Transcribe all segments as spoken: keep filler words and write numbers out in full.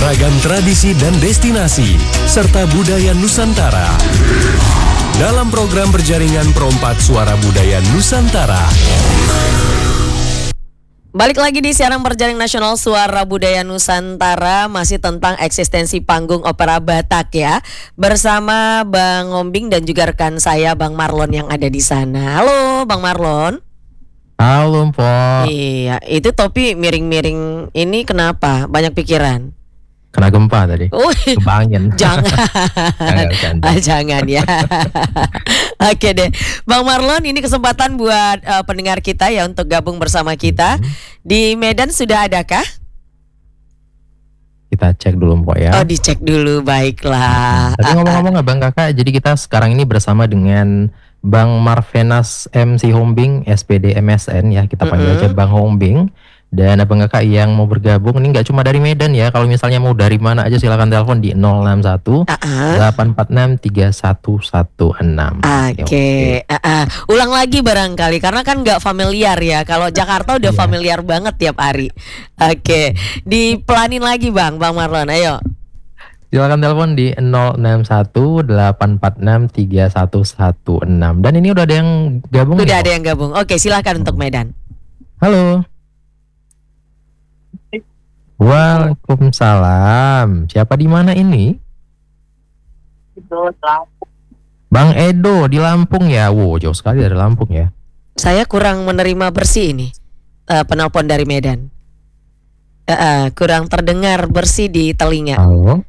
Ragam tradisi dan destinasi, serta budaya Nusantara. Dalam program berjaringan Perompak Suara Budaya Nusantara. Balik lagi di siaran berjaring nasional Suara Budaya Nusantara, masih tentang eksistensi panggung opera Batak ya, bersama Bang Ngombing dan juga rekan saya Bang Marlon yang ada di sana. Halo Bang Marlon. Halo Mpok. Iya, itu topi miring-miring ini kenapa? Banyak pikiran? Kena gempa tadi. Oh, Kebangin. jangan, ah, jangan ya. Oke deh, Bang Marlon, ini kesempatan buat uh, pendengar kita ya untuk gabung bersama kita. Hmm. Di Medan sudah adakah? Kita cek dulu Mpok ya. Oh, dicek dulu, baiklah. Tapi ngomong-ngomong Abang Kakak, jadi kita sekarang ini bersama dengan Bang Marvenas M C Hombing, S P D M S N ya, kita panggil mm-hmm. aja Bang Hombing. Dan Abang Kakak yang mau bergabung ini nggak cuma dari Medan ya, kalau misalnya mau dari mana aja silakan telepon di nol enam satu delapan empat enam tiga satu satu enam. Oke, okay. uh-uh. Ulang lagi barangkali karena kan nggak familiar ya. Kalau Jakarta udah yeah. familiar banget tiap hari. Oke, okay. Dipelanin lagi Bang, Bang Marlon, ayo. Silakan telepon di nol enam satu delapan empat enam tiga satu satu enam. Dan ini udah ada yang gabung. Udah ya? ada yang gabung. Oke, silakan untuk Medan. Halo. Waalaikumsalam. Siapa di mana ini? Edo, Lampung. Bang Edo di Lampung ya. Wow, jauh sekali dari Lampung ya. Saya kurang menerima bersih ini. Uh, penelpon dari Medan. Uh, uh, kurang terdengar bersih di telinga. Halo.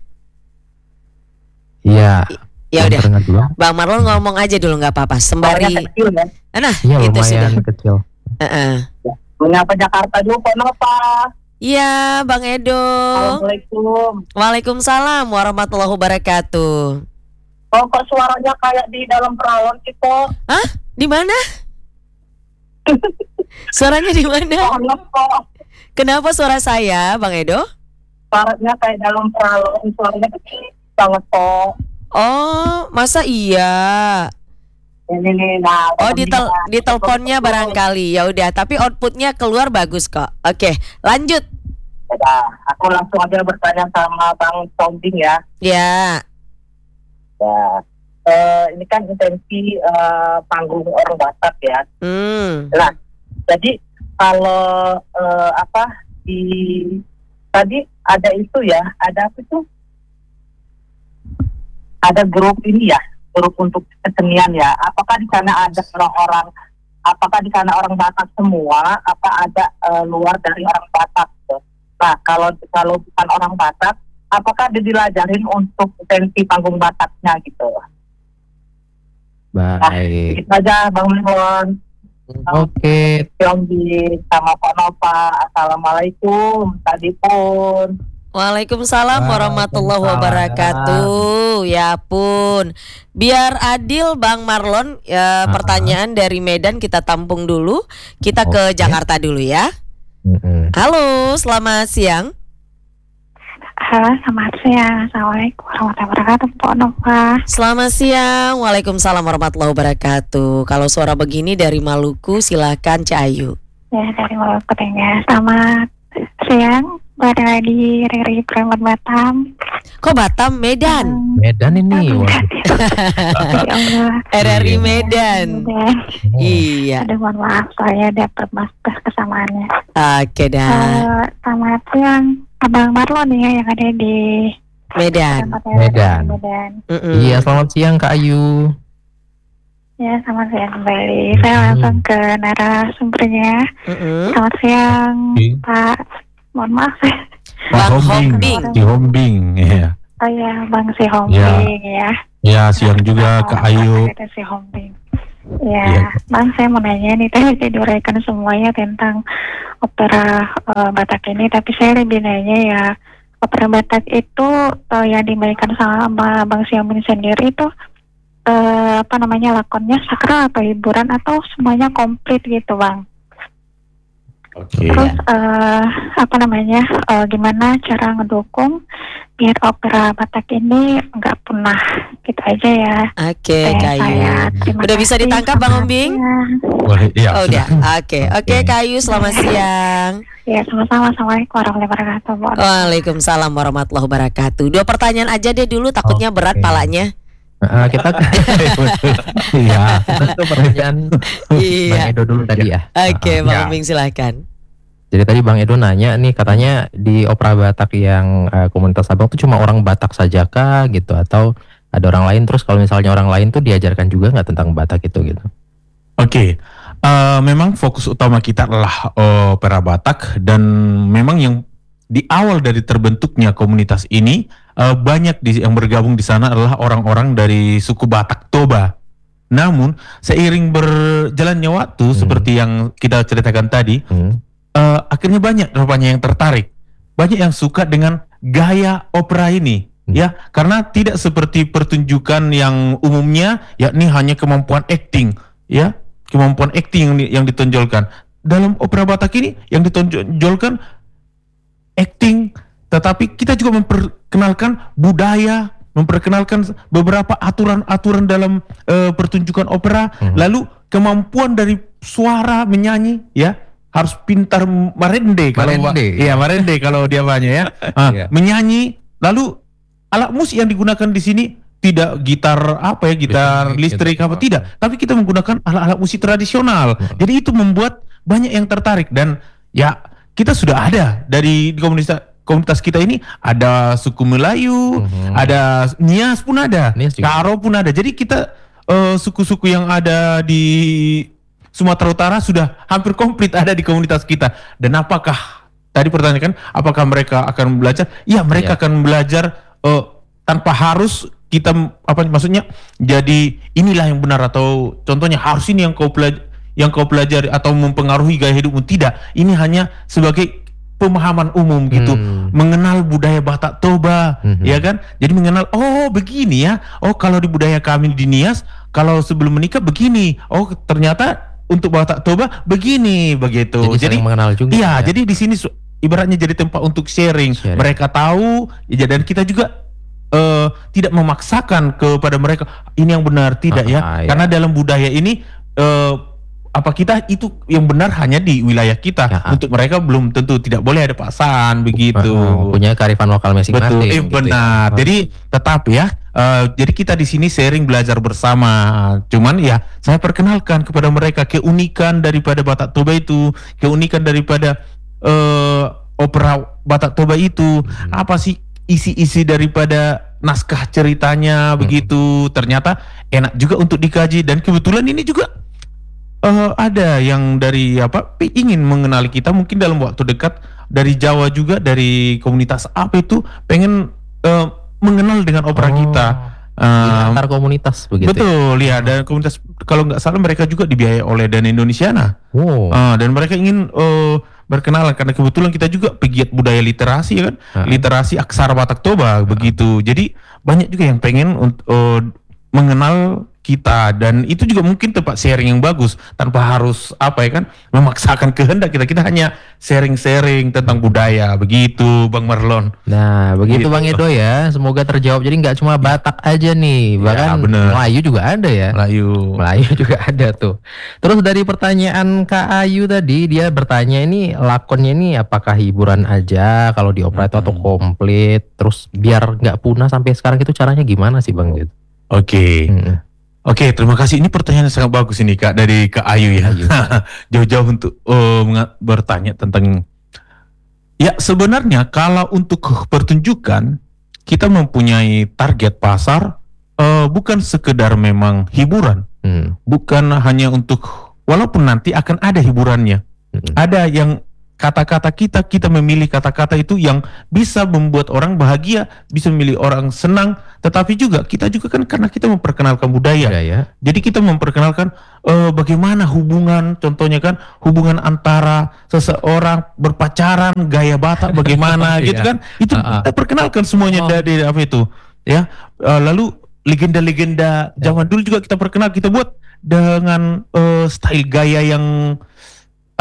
Iya. Ya udah. Bang Marlon ngomong aja dulu nggak apa-apa. Sembari. Kecil, ya? Nah, iya, itu lumayan sudah. Kecil. Uh-uh. Mengapa Jakarta dulu kok kenapa? Iya, Bang Edo. Assalamualaikum. Waalaikumsalam warahmatullahi wabarakatuh. Oh, kok suaranya kayak di dalam perawan gitu? Hah? Di mana? Suaranya di mana? Oh, kenapa suara saya, Bang Edo? Suaranya kayak dalam perawan, suaranya kecil banget kok. Oh, masa iya? Ini nih, nah, oh di tel di teleponnya barangkali ya udah, tapi outputnya keluar bagus kok. Oke, lanjut. Ya, aku langsung aja bertanya sama Bang Hombing ya. Ya. Ya, uh, ini kan intensi uh, panggung orang Batak ya. Hmm. Nah, jadi kalau uh, apa di tadi ada itu ya, ada apa itu? Ada grup ini ya. Grup untuk kesenian ya. Apakah di sana ada orang-orang? Apakah di sana orang Batak semua? Apa ada uh, luar dari orang Batak? Gitu? Nah, kalau kalau bukan orang Batak, apakah dia dilajarin untuk tensi panggung Bataknya gitu? Baik. Nah, itu aja Bang Marlon. Oke. Okay. Sama Pak Nova. Assalamualaikum. Tadi pun. Waalaikumsalam warahmatullahi wabarakatuh. Ya pun. Biar adil Bang Marlon, ya, pertanyaan dari Medan kita tampung dulu. Kita okay. ke Jakarta dulu ya. Mm-hmm. Halo, selamat siang. Halo, selamat siang. Assalamualaikum warahmatullahi wabarakatuh, Pak Nova. Selamat siang. Waalaikumsalam warahmatullahi wabarakatuh. Kalau suara begini dari Maluku, silakan Cak Ayu. Ya, dari Maluku ya. Selamat siang. Berada di R R I Preman Batam. Kok Batam? Medan? Hmm. Medan ini. R R I Medan. Medan. Iya. Aduh, mohon maaf saya dapat masker kesamaannya. Oke dah. Uh, selamat siang, Abang Marlon ya yang ada di Medan. Medan. Medan. Iya, selamat siang Kak Ayu. Ya, selamat siang kembali. Hmm. Saya langsung ke narasumbernya. Mm-hmm. Selamat siang, hmm. Pak. Mohon maaf. Bang Hombing. Si Hombing, ya. Oh ya, Bang si Hombing ya. Ya, siang juga Kak Ayu. Si Hombing. Ya, ya, Bang, saya mau nanya nih, tadi diuraikan semuanya tentang opera uh, Batak ini, tapi saya lebih nanya ya, opera Batak itu uh, yang dimainkan sama Bang si Hombing sendiri itu uh, apa namanya, lakonnya sakral atau hiburan atau semuanya komplit gitu, Bang? Okay. Terus uh, apa namanya uh, gimana cara ngedukung biar opera Batak ini nggak punah, gitu aja ya. Oke, Eh, Kayu. saya terima Udah bisa kasih, ditangkap Bang selamat Ombing? siang. Boleh, iya. Oh, udah. Oke, oke Oke. Kayu, selamat siang. Ya, sama-sama. Assalamualaikum warahmatullahi wabarakatuh. Bu. Waalaikumsalam warahmatullahi wabarakatuh. Dua pertanyaan aja deh dulu, takutnya berat Oke. palanya. Nah, kita Iya. kita ke pertanyaan Bang Iya. Edo dulu tadi ya. Oke, Ah, Bang Ya. Ombing silahkan. Jadi tadi Bang Edo nanya nih, katanya di opera Batak yang eh, komunitas Abang tuh cuma orang Batak saja kah gitu, atau ada orang lain? Terus kalau misalnya orang lain tuh diajarkan juga nggak tentang Batak itu gitu? Oke, eh, memang fokus utama kita adalah eh, opera Batak, dan memang yang di awal dari terbentuknya komunitas ini eh, banyak di, yang bergabung di sana adalah orang-orang dari suku Batak Toba. Namun seiring berjalannya waktu, Hmm. seperti yang kita ceritakan tadi, Hmm. eh, akhirnya banyak rupanya yang tertarik, banyak yang suka dengan gaya opera ini. Hmm. Ya, karena tidak seperti pertunjukan yang umumnya, yakni hanya kemampuan acting, ya, kemampuan acting yang, di- yang ditonjolkan. Dalam opera Batak ini yang ditonjolkan acting, tetapi kita juga memperkenalkan budaya, memperkenalkan beberapa aturan-aturan dalam eh, pertunjukan opera, Mhm. lalu kemampuan dari suara menyanyi, ya, harus pintar marende kalau Marende. iya marende kalau dia banyak ya. Ah, Iya. menyanyi, lalu alat musik yang digunakan di sini tidak gitar apa ya, gitar Listrik, listrik gitu. apa tidak, tapi kita menggunakan alat-alat musik tradisional. Hmm. Jadi itu membuat banyak yang tertarik, dan ya kita sudah ada dari di komunitas komunitas kita ini, ada suku Melayu, Mhm. ada Nias pun ada, Nias juga. Karo pun ada. Jadi kita eh, suku-suku yang ada di Sumatera Utara sudah hampir komplit ada di komunitas kita. Dan apakah tadi pertanyaan kan, apakah mereka akan belajar? Iya, mereka Iya. akan belajar eh, tanpa harus kita apa maksudnya jadi inilah yang benar, atau contohnya harus ini yang kau pelaj- yang kau pelajari atau mempengaruhi gaya hidupmu. Tidak, ini hanya sebagai pemahaman umum gitu, Hmm. mengenal budaya Batak Toba, Mhm. ya kan? Jadi mengenal, oh begini ya, oh kalau di budaya kami di Nias, kalau sebelum menikah begini, oh ternyata untuk Batak Toba begini, begitu. Jadi, Jadi saling mengenal juga. iya, ya. jadi di sini su- ibaratnya jadi tempat untuk sharing. Sharing. Mereka tahu, ya, dan kita juga eh, tidak memaksakan kepada mereka ini yang benar, tidak ya. Ah, iya. Karena dalam budaya ini eh, apa kita itu yang benar hanya di wilayah kita. Ya, ah. Untuk mereka belum tentu, tidak boleh ada paksaan begitu. Uh, uh, punya kearifan lokal masing-masing. Betul, eh, gitu ya. benar. Jadi tetap ya. eh, jadi kita di sini sharing, belajar bersama. Cuman ya saya perkenalkan kepada mereka keunikan daripada Batak Toba itu, keunikan daripada eh, opera Batak Toba itu. Hmm. Apa sih isi-isi daripada naskah ceritanya Hmm. begitu. Ternyata enak juga untuk dikaji, dan kebetulan ini juga eh, ada yang dari apa ingin mengenali kita mungkin dalam waktu dekat, dari Jawa juga, dari komunitas apa itu pengen eh, mengenal dengan opera Oh. kita. Jadi Eh, antar komunitas begitu. ya? betul ya, dan komunitas kalau nggak salah mereka juga dibiayai oleh Dana Indonesiana. Oh. Eh, dan mereka ingin eh, berkenalan karena kebetulan kita juga pegiat budaya literasi ya kan, Ah. literasi aksara Batak Toba begitu. Jadi banyak juga yang pengen untuk eh, mengenal kita, dan itu juga mungkin tempat sharing yang bagus tanpa harus apa ya kan memaksakan kehendak kita. Kita hanya sharing-sharing tentang budaya begitu, Bang Marlon. Nah, begitu Gitu. Bang Edo ya. Semoga terjawab. Jadi nggak cuma Batak aja nih, bahkan bener. Melayu juga ada ya. Melayu. Melayu juga ada tuh. Terus dari pertanyaan Kak Ayu tadi, dia bertanya ini lakonnya ini apakah hiburan aja kalau di opera itu atau Hmm. komplit? Terus biar nggak punah sampai sekarang itu caranya gimana sih Bang gitu? Oke. Hmm. Oke, terima kasih. Ini pertanyaan yang sangat bagus ini Kak dari Kak Ayu ya. Ayu. Jauh-jauh untuk eh, menga- bertanya tentang. Ya sebenarnya kalau untuk pertunjukan kita mempunyai target pasar, eh, bukan sekedar memang hiburan, Hmm. bukan hanya untuk, walaupun nanti akan ada hiburannya, Hmm. ada yang kata-kata kita kita memilih kata-kata itu yang bisa membuat orang bahagia, bisa memilih orang senang, tetapi juga kita juga kan karena kita memperkenalkan budaya. Ya ya. Jadi kita memperkenalkan eh, bagaimana hubungan, contohnya kan hubungan antara seseorang berpacaran, gaya Batak bagaimana gitu Iya. kan. Itu Ah, ah. kita perkenalkan semuanya Oh. dari apa itu. Ya. Eh, lalu legenda-legenda zaman dulu juga kita perkenal, kita buat dengan eh, style gaya yang agak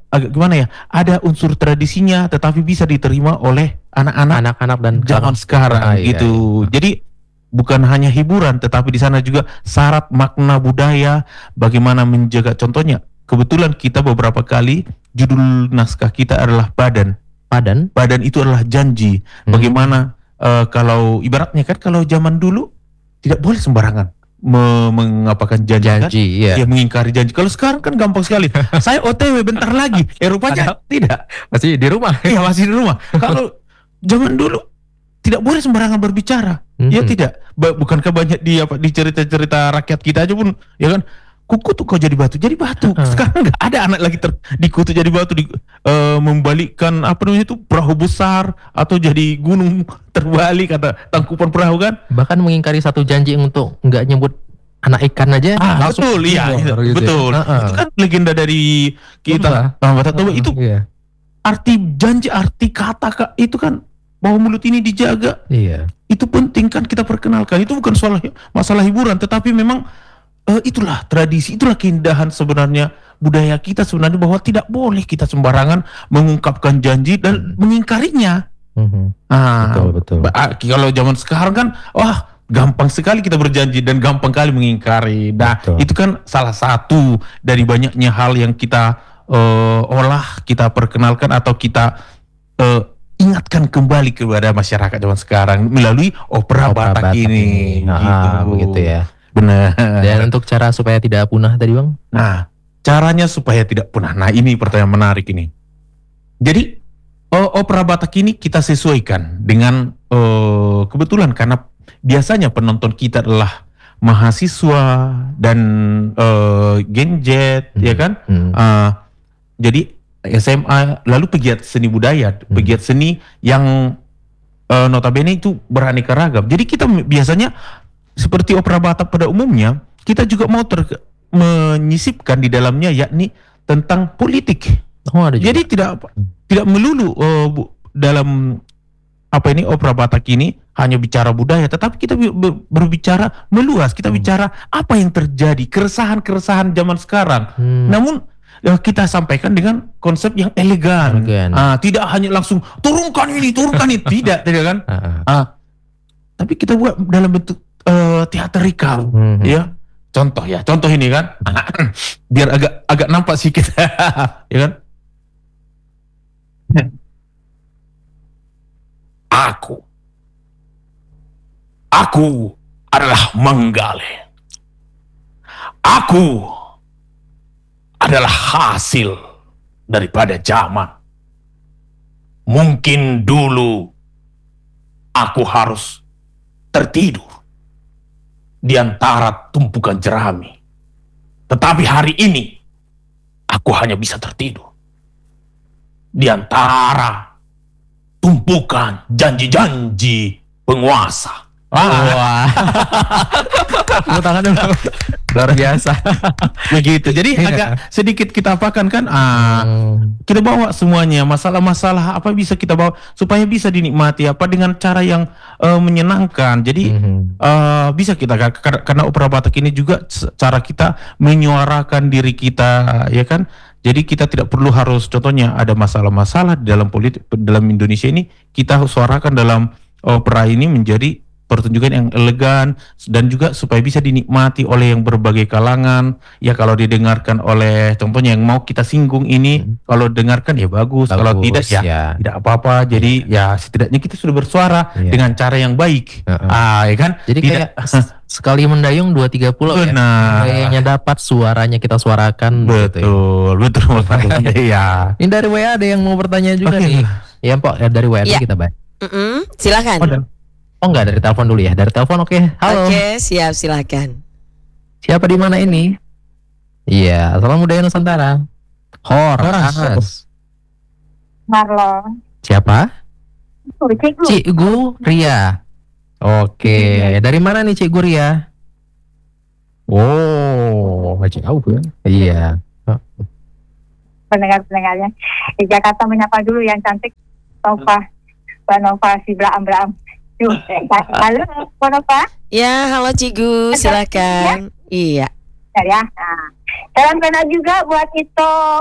agak gimana ya, ada unsur tradisinya tetapi bisa diterima oleh anak-anak Anak-anak dan zaman sekarang Ah, iya, gitu. Jadi bukan hanya hiburan tetapi di sana juga syarat makna budaya, bagaimana menjaga. Contohnya kebetulan kita beberapa kali judul naskah kita adalah Badan. Padan. Badan itu adalah janji. Hmm. Bagaimana eh, kalau ibaratnya kan kalau zaman dulu tidak boleh sembarangan me- mengapakan janji, kan? Janji, iya. Ya, mengingkari janji. Kalau sekarang kan gampang sekali. Saya O T W bentar lagi. Eh rupanya tidak. Masih di rumah. Iya masih di rumah. Kalau zaman dulu tidak boleh sembarangan berbicara. Ya Mhm. tidak. Ba- bukankah banyak di apa di cerita-cerita rakyat kita aja pun ya kan, kuku tuh kau jadi batu, jadi batu. Heeh. Sekarang nggak ada anak lagi ter dikutu jadi batu, di, eh, membalikkan apa namanya itu perahu besar atau jadi gunung terbalik kata tangkupan perahu kan. Bahkan mengingkari satu janji untuk nggak nyebut anak ikan aja. Ah, langsung betul, iya, keluar iya, gitu ya. betul. Heeh. Itu kan legenda dari kita. Toba. Ah, Batak Toba itu Iya. arti janji, arti kata Kak, itu kan bahwa mulut ini dijaga. Iya. Itu penting kan kita perkenalkan. Itu bukan soal masalah hiburan, tetapi memang eh, itulah tradisi, itulah keindahan sebenarnya budaya kita sebenarnya, bahwa tidak boleh kita sembarangan mengungkapkan janji dan mengingkarinya. Mhm. Ah, Betul, betul. ba- ah, kalau zaman sekarang kan, wah gampang sekali kita berjanji dan gampang kali mengingkari. Nah, Betul. itu kan salah satu dari banyaknya hal yang kita eh, olah, kita perkenalkan atau kita eh, ingatkan kembali kepada masyarakat zaman sekarang melalui opera, Opera Batak, Batak ini. Ah, Gitu. begitu ya. Benar. Dan untuk cara supaya tidak punah tadi Bang? Nah, caranya supaya tidak punah. Nah, ini pertanyaan menarik ini. Jadi, o- opera Batak ini kita sesuaikan dengan eh, kebetulan karena biasanya penonton kita adalah mahasiswa dan eh, Gen Z, Hmm. ya kan? Hmm. Eh, jadi S M A, lalu pegiat seni budaya, pegiat seni yang eh, notabene itu beraneka ragam. Jadi kita m- biasanya seperti opera Batak pada umumnya, kita juga mau ter- menyisipkan di dalamnya yakni tentang politik. Oh, ada juga. Jadi tidak tidak melulu eh, bu- dalam apa ini opera Batak ini hanya bicara budaya, tetapi kita bi- be- berbicara meluas. Kita bicara apa yang terjadi, keresahan-keresahan zaman sekarang. Hmm. Namun ya, kita sampaikan dengan konsep yang elegan. Elegan. Ah, tidak hanya langsung turunkan ini, turunkan ini, tidak, tidak kan? Ah, ah. Ah, tapi kita buat dalam bentuk eh, teatrikal, Mhm. ya. Contoh ya, contoh ini kan, biar agak agak nampak sedikit, ya kan? Aku, aku adalah Manggale. Aku adalah hasil daripada zaman. Mungkin dulu aku harus tertidur di antara tumpukan jerami. Tetapi hari ini aku hanya bisa tertidur di antara tumpukan janji-janji penguasa. Wah. Tepuk tangan dulu. Luar biasa. Begitu. Jadi Iya. agak sedikit kita apakan kan, ah, Hmm. kita bawa semuanya, masalah-masalah apa bisa kita bawa supaya bisa dinikmati apa dengan cara yang eh, menyenangkan. Jadi Mhm. eh, bisa kita kar- karena opera Batak ini juga s- cara kita menyuarakan diri kita, ya kan. Jadi kita tidak perlu harus, contohnya ada masalah-masalah di dalam politik dalam Indonesia ini, kita suarakan dalam opera ini menjadi pertunjukan yang elegan dan juga supaya bisa dinikmati oleh yang berbagai kalangan. Ya kalau didengarkan oleh contohnya yang mau kita singgung ini, Hmm. kalau dengarkan ya bagus, kalau Bagus, tidak ya, ya. tidak apa-apa. Jadi ya setidaknya kita sudah bersuara Iya. dengan cara yang baik. Heeh. Ah, ya kan? Jadi Tidak- kayak s- sekali mendayung dua tiga pulau ya. Benar. Kayaknya dapat suaranya kita suarakan. gitu ya. Betul, betul. Iya. Ini dari W A ada yang mau bertanya juga Oke. nih. Ya Pak, ya, dari W A Iya. kita bahas. Mm-mm, silakan. Oh, dan- Oh enggak, dari telepon dulu ya. Dari telepon oke. Halo. Oke, siap, silakan. Siapa di mana ini? Iya, Salam Budaya Nusantara. Horas. Marlon. Siapa? Oh, cikgu. Cikgu Ria. Oke, dari mana nih Cikgu Ria? Oh, masih jauh ya? Iya. Pendengar-pendengarnya. Di Jakarta menyapa dulu yang cantik. Nova. Mbak Nova si Braam Braam. Yuk, halo Mbak Nova. Ya, halo Cigu, silakan. Iya. Ya, ya. Nah, salam kenal juga buat Ito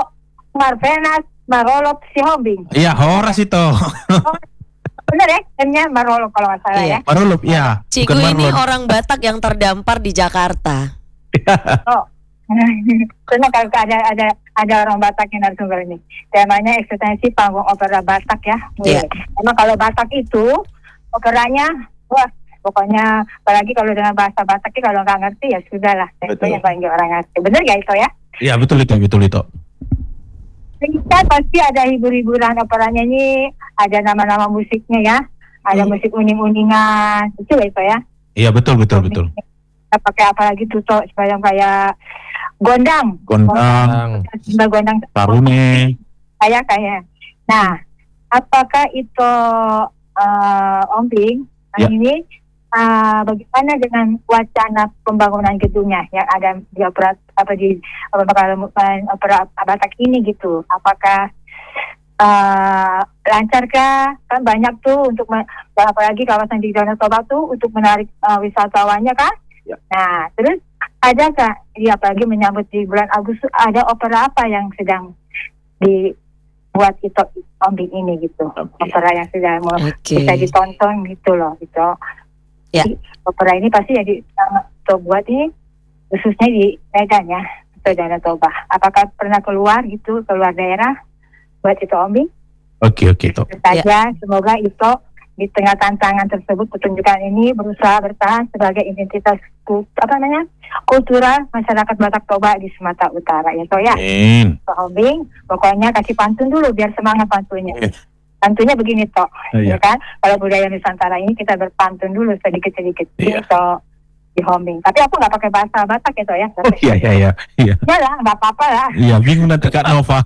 Marvenas Marolop Sihombing. Iya, Horas itu. Oh, bener ya, M-nya Marolop kalau nggak salah Iya. ya. Marolop, ya. Cigu ini orang Batak yang terdampar di Jakarta. Oh. Karena kalau ada ada ada orang Batak yang narasumber ini, temanya eksistensi panggung opera Batak ya. Iya. Emang kalau Batak itu operanya, wah pokoknya apalagi kalau dengan bahasa Batak itu kalau nggak ngerti ya sudahlah. Itu yang paling orang ngerti. Bener ya itu ya? Iya betul itu, betul itu. Kita pasti ada hibur-hiburan operanya ini, ada nama-nama musiknya ya, ada Hmm. musik uning-uningan, itu ya itu ya. Iya betul betul betul. Kita pakai apa lagi tuh toh, semacam kayak gondang, Gondang, Mbak gondang tarune. kayak kayak. Nah, apakah itu uh, Om Bing Ya. ini uh, bagaimana dengan wacana pembangunan gedungnya yang ada di opera apa di opera, opera Batak ini gitu? Apakah uh, lancarkah? Kan banyak tuh untuk me- apalagi kawasan di Danau Toba tuh untuk menarik uh, wisatawannya kan? Ya. Nah, terus adakah ya apalagi menyambut di bulan Agustus ada opera apa yang sedang dibuat itu Om Bing ini gitu? Oke. Opera yang sudah mau Oke. bisa ditonton gitu loh gitu. Ya. Jadi, opera ini pasti yang di uh, buat ini khususnya di Medan ya atau Danau Toba. Apakah pernah keluar gitu keluar daerah buat itu Om Bing? Oke oke itu. Itu saja. Semoga itu di tengah tantangan tersebut pertunjukan ini berusaha bertahan sebagai identitas kul- apa namanya kultural masyarakat Batak Toba di Sumatera Utara ya toh ya. Amin. Pak Om Bing, pokoknya kasih pantun dulu biar semangat pantunnya. Oke. Pantunnya begini toh, Oh, ya iya. kan? Kalau budaya Nusantara ini kita berpantun dulu sedikit-sedikit Iya. toh di homing. Tapi aku nggak pakai bahasa Batak ya toh ya. Oh iya iya iya. Iya. Ya lah, nggak apa-apa lah. Iya, bingung nanti Kak Nova.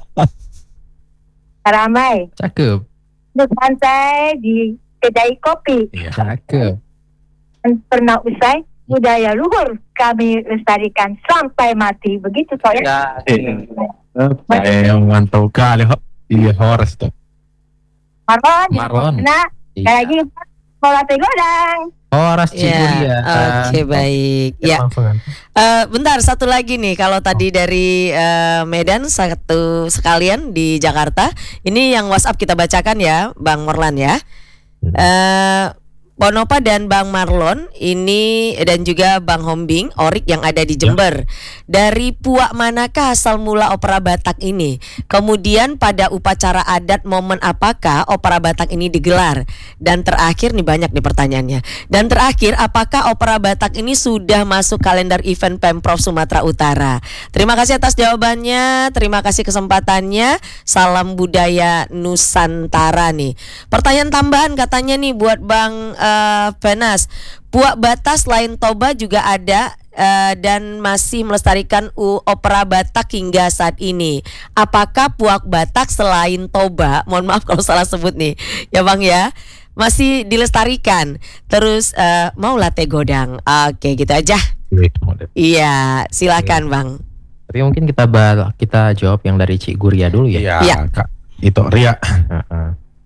Ramai, Cakep. duduk santai di kedai kopi. Iya. Cakep. Dan pernah usai budaya luhur kami lestarikan sampai mati. Begitu toh ya. Eh, mantap kali. Ho. Iya, Horas itu. Marlon, Marlon. nah, Iya. kayak lagi sekolah teh godang. Horas Ya, Ciguria. oke baik. Ya, Langsungan. Eh, bentar satu lagi nih. Kalau tadi dari eh, Medan satu sekalian di Jakarta. Ini yang WhatsApp kita bacakan ya, Bang Morlan ya. Eh, Ponopa dan Bang Marlon ini dan juga Bang Hombing, Orik yang ada di Jember. Dari puak manakah asal mula opera Batak ini? Kemudian pada upacara adat momen apakah opera Batak ini digelar? Dan terakhir nih banyak nih pertanyaannya. Dan terakhir apakah opera Batak ini sudah masuk kalender event Pemprov Sumatera Utara? Terima kasih atas jawabannya, terima kasih kesempatannya. Salam budaya Nusantara nih. Pertanyaan tambahan katanya nih buat Bang uh, Penas. Puak Batas selain Toba juga ada uh, dan masih melestarikan u- opera Batak hingga saat ini. Apakah Puak Batak selain Toba, mohon maaf kalau salah sebut nih, ya Bang ya, masih dilestarikan? Terus uh, mau latte godang? Oke, gitu aja. Iya, silakan Bang. Tapi mungkin kita bal kita jawab yang dari Cik Guria dulu ya. Iya, Iya. Kak. Itu Ria. Heeh.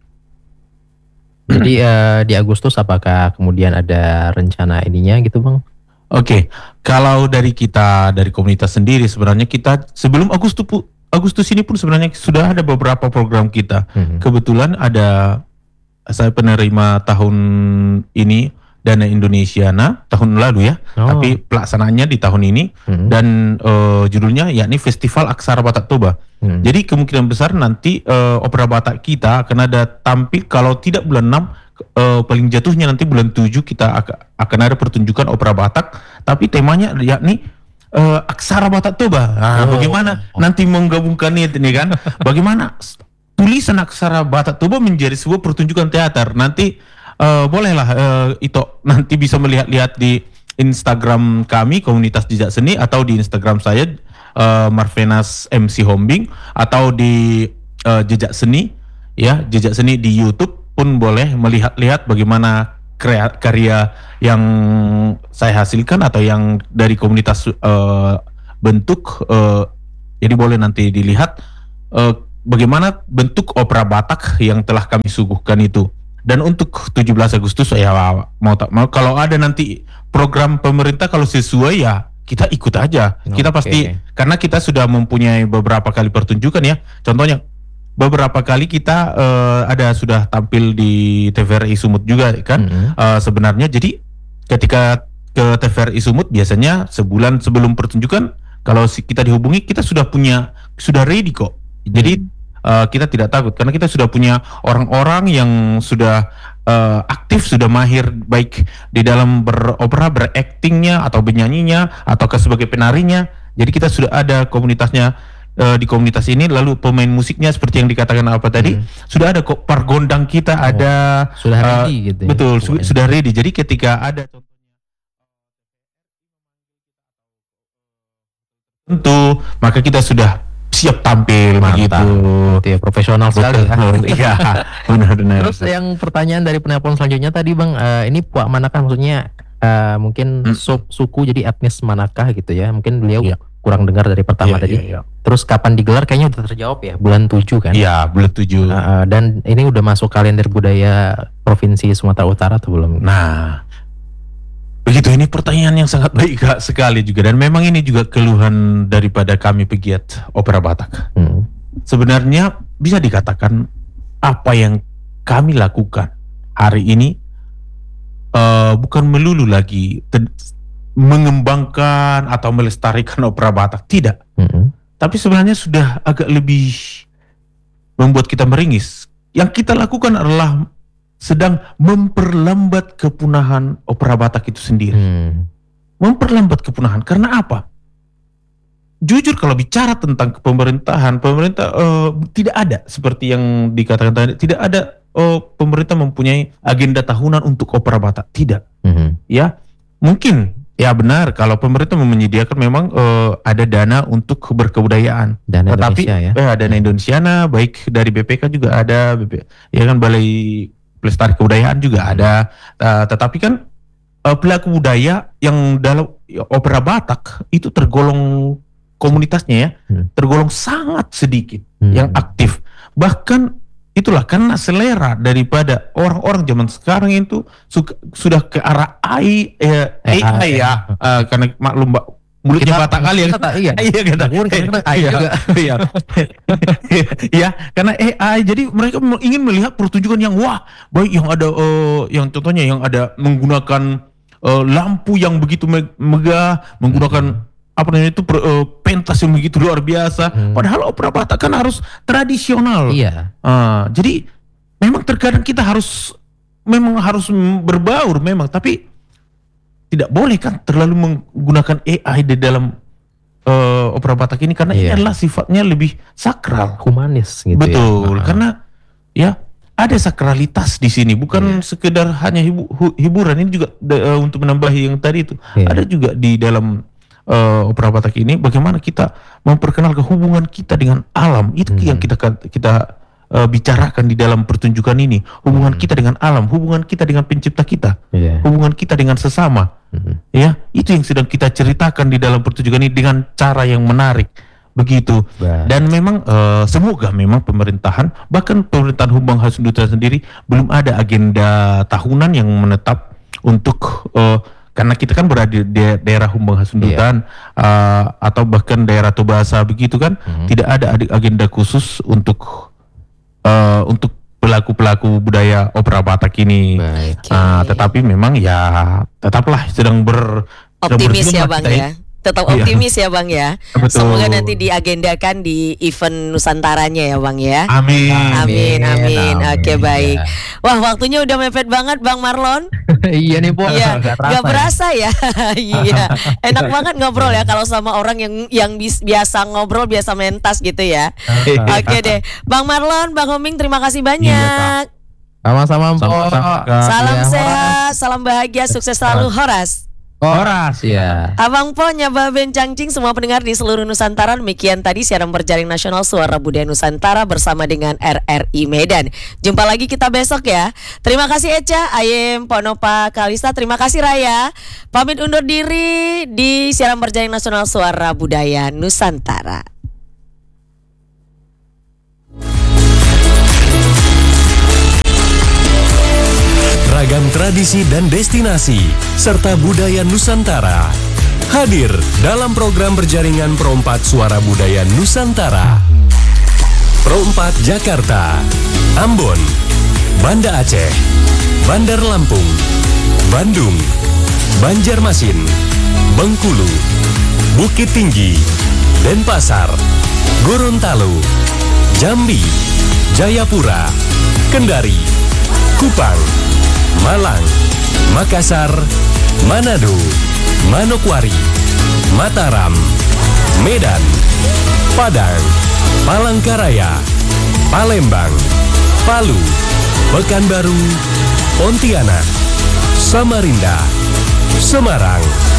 Jadi eh, di Agustus apakah kemudian ada rencana ininya gitu Bang? Oke, kalau dari kita dari komunitas sendiri sebenarnya kita sebelum Agustus pu- Agustus ini pun sebenarnya sudah ada beberapa program kita. Hmm. Kebetulan ada saya penerima tahun ini Dana Indonesiana tahun lalu ya, Oh. tapi pelaksanaannya di tahun ini Hmm. dan eh, judulnya yakni Festival Aksara Batak Toba. Hmm. Jadi kemungkinan besar nanti eh, opera Batak kita akan ada tampil kalau tidak bulan enam eh, paling jatuhnya nanti bulan tujuh kita ak- akan ada pertunjukan opera Batak tapi temanya yakni eh, Aksara Batak Toba. Nah, Oh. bagaimana nanti menggabungkannya ini kan? Bagaimana s- tulisan Aksara Batak Toba menjadi sebuah pertunjukan teater. Nanti eh, bolehlah eh, itu nanti bisa melihat-lihat di Instagram kami komunitas jejak seni atau di Instagram saya uh, Marvenas M C Hombing atau di uh, jejak seni ya jejak seni di YouTube pun boleh melihat-lihat bagaimana krea- karya yang saya hasilkan atau yang dari komunitas uh, bentuk uh, jadi boleh nanti dilihat uh, bagaimana bentuk opera Batak yang telah kami suguhkan itu. Dan untuk tujuh belas Agustus ya mau tak mau kalau ada nanti program pemerintah kalau sesuai ya kita ikut aja. Kita Oke. pasti, karena kita sudah mempunyai beberapa kali pertunjukan ya. Contohnya beberapa kali kita uh, ada sudah tampil di T V R I Sumut juga kan. Mm-hmm. Uh, sebenarnya jadi ketika ke T V R I Sumut biasanya sebulan sebelum pertunjukan, kalau si- kita dihubungi kita sudah punya, sudah ready kok. Jadi uh, kita tidak takut karena kita sudah punya orang-orang yang sudah uh, aktif, sudah mahir baik di dalam beropera, beraktingnya atau bernyanyinya atau sebagai penarinya. Jadi kita sudah ada komunitasnya uh, di komunitas ini. Lalu pemain musiknya seperti yang dikatakan apa tadi, Hmm. sudah ada kok pargondang kita, Oh, ada sudah uh, ready gitu ya, betul su- pokoknya. sudah ready. Jadi ketika ada tentu, maka kita sudah siap tampil. Mantap. Begitu. Gitu ya, profesional sekali ya. Iya, benar-benar. Terus yang pertanyaan dari penelpon selanjutnya tadi Bang, eh, ini puak manakah, maksudnya eh, mungkin Hmm. sub suku jadi etnis manakah gitu ya? Mungkin beliau Iya. kurang dengar dari pertama Iya, tadi. iya, iya. Terus kapan digelar kayaknya udah terjawab ya, bulan tujuh kan? Iya, bulan tujuh. Eh, eh, dan ini udah masuk kalender budaya Provinsi Sumatera Utara atau belum? Nah, begitu, ini pertanyaan yang sangat baik Kak, sekali juga, dan memang ini juga keluhan daripada kami pegiat opera Batak. Hmm. Sebenarnya bisa dikatakan apa yang kami lakukan hari ini uh, bukan melulu lagi te- mengembangkan atau melestarikan opera Batak, tidak. Hmm. Tapi sebenarnya sudah agak lebih membuat kita meringis. Yang kita lakukan adalah sedang memperlambat kepunahan opera Batak itu sendiri. Hmm. Memperlambat kepunahan karena apa? Jujur kalau bicara tentang pemerintahan, pemerintah eh, tidak ada seperti yang dikatakan tadi, tidak ada oh, pemerintah mempunyai agenda tahunan untuk opera Batak, tidak. Hmm. Ya, mungkin ya benar kalau pemerintah menyediakan memang eh, ada dana untuk berkebudayaan. Dana Tetapi Indonesia ya. eh, dana Indonesiana baik dari B P K juga ada, B P, ya kan, Balai Pelestari Kebudayaan juga ada. Uh, tetapi kan uh, pelaku budaya yang dalam ya, opera Batak itu tergolong komunitasnya ya, Hmm. tergolong sangat sedikit Hmm. yang aktif. Bahkan itulah karena selera daripada orang-orang zaman sekarang itu suka, sudah ke arah A I, eh, A I ya, uh, karena maklum Mbak, mulutnya Kita- Batak kali ya. kita- iya. Iya kita. Pun kadang-kadang A I Iya, juga. Iya. Iya, karena A I jadi mereka me- ingin melihat pertunjukan yang wah, baik yang ada eh, yang contohnya yang ada menggunakan eh, lampu yang begitu me- megah, menggunakan apa namanya itu per- eh, pentas yang begitu luar biasa. Hmm. Padahal opera Batak kan harus tradisional. Iya. Ah, jadi memang terkadang kita harus memang harus m- berbaur memang, tapi tidak boleh kan terlalu menggunakan A I di dalam eh, opera Batak ini karena ini Iya. adalah sifatnya lebih sakral. Humanis gitu ya. Betul, Ah. karena ya ada sakralitas di sini, bukan sekedar hanya hibu- hu- hiburan, ini juga de- eh, untuk menambahi yang tadi itu. Iya. Ada juga di dalam eh, opera Batak ini bagaimana kita memperkenalkan hubungan kita dengan alam. Itu Hmm. yang kita kita eh, bicarakan di dalam pertunjukan ini. Hubungan Hmm. kita dengan alam, hubungan kita dengan pencipta kita, Iya. hubungan kita dengan sesama. Hmm. Ya, itu yang sedang kita ceritakan di dalam pertunjukan ini dengan cara yang menarik. Begitu. Baik. Dan memang eh, semoga memang pemerintahan, bahkan pemerintahan Humbang Hasundutan sendiri belum ada agenda tahunan yang menetap untuk eh, karena kita kan berada di da- daerah Humbang Hasundutan eh, atau bahkan daerah Tobasa begitu kan, Hmm. tidak ada ag- agenda khusus untuk eh, untuk pelaku-pelaku budaya opera Batak ini. Baik. Oke. Ah, tetapi memang ya tetaplah sedang ber sedang Optimis berjuang ya lah Bang kita ya. Tetap Iya. optimis ya Bang ya. Betul. Semoga nanti diagendakan di event Nusantaranya ya Bang ya. Amin. Amin, amin. Oke, baik. Ya. Wah, waktunya udah mepet banget Bang Marlon. Iya nih, Po. Iya, Nggak nggak terasa ya. berasa ya. Iya, enak banget ngobrol ya kalau sama orang yang yang bis- biasa ngobrol, biasa mentas gitu ya. Oke deh, Bang Marlon, Bang Homing, terima kasih banyak. Sama-sama, Po. Sama-sama, Kak. Salam Ya, sehat, salam bahagia, sukses selalu, Horas. Horas ya. Abang Po, Nyaba Ben Cangcing, semua pendengar di seluruh Nusantara. Demikian tadi siaran berjaring nasional Suara Budaya Nusantara bersama dengan R R I Medan. Jumpa lagi kita besok ya. Terima kasih Eca, Ayem, Ponopa, Kalista. Terima kasih Raya. Pamit undur diri di siaran berjaring nasional Suara Budaya Nusantara. Ragam tradisi dan destinasi serta budaya Nusantara hadir dalam program berjaringan Perompak Suara Budaya Nusantara. Perompak Jakarta, Ambon, Banda Aceh, Bandar Lampung, Bandung, Banjarmasin, Bengkulu, Bukit Tinggi, Denpasar, Gorontalo, Jambi, Jayapura, Kendari, Kupang, Malang, Makassar, Manado, Manokwari, Mataram, Medan, Padang, Palangkaraya, Palembang, Palu, Pekanbaru, Pontianak, Samarinda, Semarang,